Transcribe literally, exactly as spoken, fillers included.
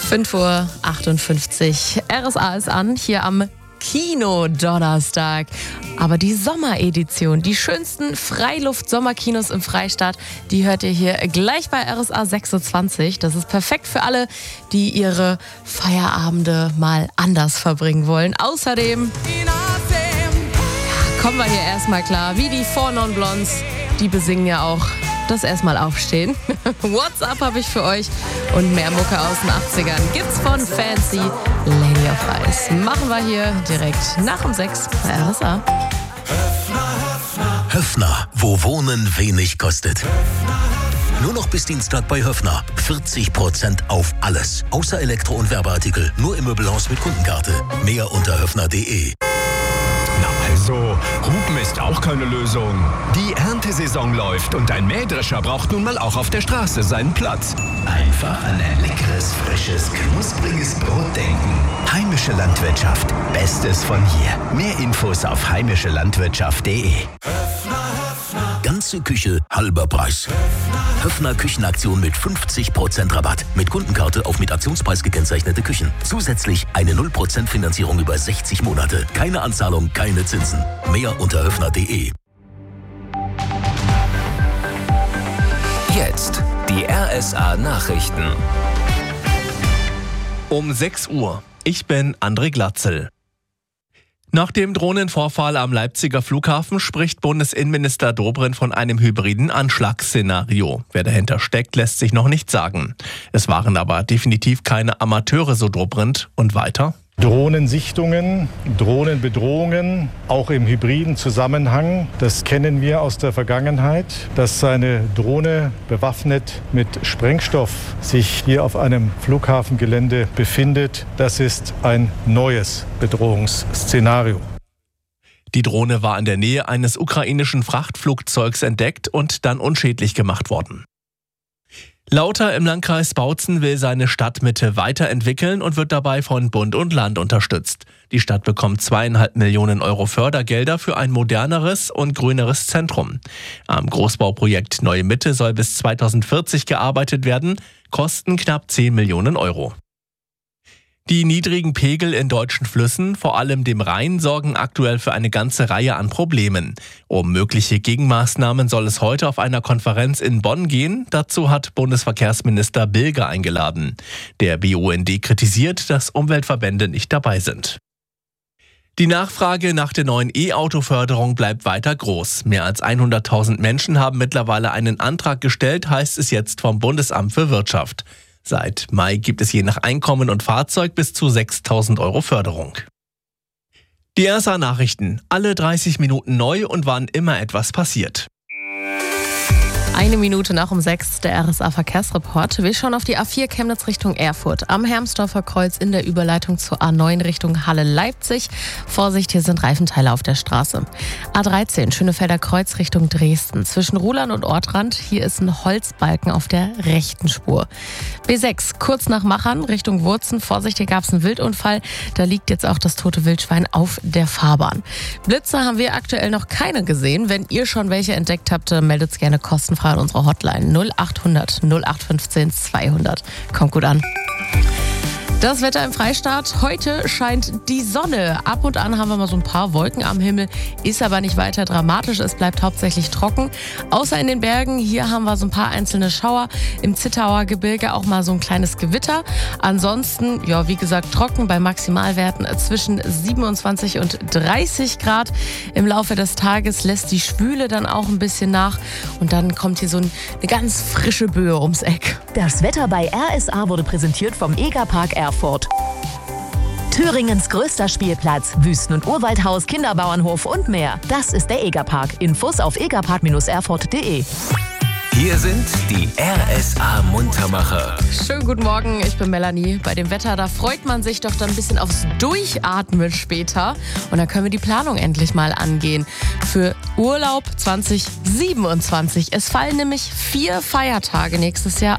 fünf Uhr achtundfünfzig. R S A ist an, hier am Kino-Donnerstag. Aber die Sommeredition, die schönsten Freiluft-Sommerkinos im Freistaat, die hört ihr hier gleich bei R S A sechsundzwanzig. Das ist perfekt für alle, die ihre Feierabende mal anders verbringen wollen. Außerdem ja, kommen wir hier erstmal klar, wie die Four Non Blondes, die besingen ja auch das erstmal aufstehen. What's up habe ich für euch und mehr Mucke aus den achtzigern gibt's von Fancy Lady of Ice. Machen wir hier direkt nach um sechs bei R S A. Höffner, wo Wohnen wenig kostet. Nur noch bis Dienstag bei Höffner. vierzig Prozent auf alles. Außer Elektro- und Werbeartikel. Nur im Möbelhaus mit Kundenkarte. Mehr unter höffner punkt de. Also, Hupen ist auch keine Lösung. Die Erntesaison läuft und ein Mähdrescher braucht nun mal auch auf der Straße seinen Platz. Einfach an ein leckeres, frisches, knuspriges Brot denken. Heimische Landwirtschaft. Bestes von hier. Mehr Infos auf heimische landwirtschaft punkt de. Ganze Küche, halber Preis. Höffner Küchenaktion mit fünfzig Prozent Rabatt. Mit Kundenkarte auf mit Aktionspreis gekennzeichnete Küchen. Zusätzlich eine null Prozent Finanzierung über sechzig Monate. Keine Anzahlung, keine Zinsen. Mehr unter höffner punkt de. Jetzt die R S A Nachrichten. Um sechs Uhr. Ich bin André Glatzel. Nach dem Drohnenvorfall am Leipziger Flughafen spricht Bundesinnenminister Dobrindt von einem hybriden Anschlagsszenario. Wer dahinter steckt, lässt sich noch nicht sagen. Es waren aber definitiv keine Amateure, so Dobrindt. Und weiter? Drohnensichtungen, Drohnenbedrohungen, auch im hybriden Zusammenhang, das kennen wir aus der Vergangenheit. Dass eine Drohne bewaffnet mit Sprengstoff sich hier auf einem Flughafengelände befindet, das ist ein neues Bedrohungsszenario. Die Drohne war in der Nähe eines ukrainischen Frachtflugzeugs entdeckt und dann unschädlich gemacht worden. Lauter im Landkreis Bautzen will seine Stadtmitte weiterentwickeln und wird dabei von Bund und Land unterstützt. Die Stadt bekommt zweieinhalb Millionen Euro Fördergelder für ein moderneres und grüneres Zentrum. Am Großbauprojekt Neue Mitte soll bis zweitausendvierzig gearbeitet werden, kosten knapp zehn Millionen Euro. Die niedrigen Pegel in deutschen Flüssen, vor allem dem Rhein, sorgen aktuell für eine ganze Reihe an Problemen. Um mögliche Gegenmaßnahmen soll es heute auf einer Konferenz in Bonn gehen. Dazu hat Bundesverkehrsminister Bilger eingeladen. Der B U N D kritisiert, dass Umweltverbände nicht dabei sind. Die Nachfrage nach der neuen E-Auto-Förderung bleibt weiter groß. Mehr als hunderttausend Menschen haben mittlerweile einen Antrag gestellt, heißt es jetzt vom Bundesamt für Wirtschaft. Seit Mai gibt es je nach Einkommen und Fahrzeug bis zu sechstausend Euro Förderung. Die R S A Nachrichten. Alle dreißig Minuten neu und wann immer etwas passiert. Eine Minute nach um sechs, der R S A Verkehrsreport. Wir schauen auf die A vier Chemnitz Richtung Erfurt. Am Hermsdorfer Kreuz in der Überleitung zur A neun Richtung Halle-Leipzig. Vorsicht, hier sind Reifenteile auf der Straße. A dreizehn Schönefelder Kreuz Richtung Dresden. Zwischen Ruhlern und Ortrand, hier ist ein Holzbalken auf der rechten Spur. B sechs, kurz nach Machern Richtung Wurzen. Vorsicht, hier gab es einen Wildunfall. Da liegt jetzt auch das tote Wildschwein auf der Fahrbahn. Blitze haben wir aktuell noch keine gesehen. Wenn ihr schon welche entdeckt habt, meldet es gerne kostenfrei an unsere Hotline null acht hundert null acht fünfzehn zweihundert. Kommt gut an. Das Wetter im Freistaat. Heute scheint die Sonne. Ab und an haben wir mal so ein paar Wolken am Himmel. Ist aber nicht weiter dramatisch. Es bleibt hauptsächlich trocken. Außer in den Bergen. Hier haben wir so ein paar einzelne Schauer. Im Zittauer Gebirge auch mal so ein kleines Gewitter. Ansonsten, ja, wie gesagt, trocken bei Maximalwerten zwischen siebenundzwanzig und dreißig Grad. Im Laufe des Tages lässt die Schwüle dann auch ein bisschen nach. Und dann kommt hier so eine ganz frische Böe ums Eck. Das Wetter bei R S A wurde präsentiert vom Egerpark Erfurt. Thüringens größter Spielplatz, Wüsten- und Urwaldhaus, Kinderbauernhof und mehr. Das ist der Egerpark. Infos auf egerpark erfurt punkt de. Hier sind die R S A Muntermacher. Schönen guten Morgen, ich bin Melanie. Bei dem Wetter, da freut man sich doch dann ein bisschen aufs Durchatmen später. Und dann können wir die Planung endlich mal angehen für Urlaub zwanzig siebenundzwanzig. Es fallen nämlich vier Feiertage nächstes Jahr